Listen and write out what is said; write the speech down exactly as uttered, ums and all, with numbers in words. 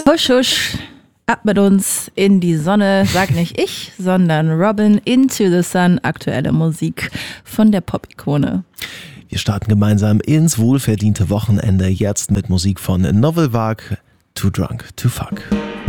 Husch, husch, ab mit uns in die Sonne, sag nicht ich, sondern Robin, Into the Sun, aktuelle Musik von der Pop-Ikone. Wir starten gemeinsam ins wohlverdiente Wochenende, jetzt mit Musik von Novel Vague, Too Drunk to Fuck.